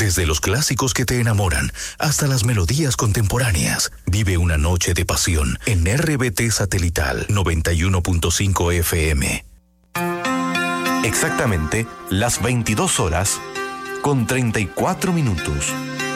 Desde los clásicos que te enamoran hasta las melodías contemporáneas, vive una noche de pasión en RBT Satelital 91.5 FM. Exactamente las 22 horas con 34 minutos.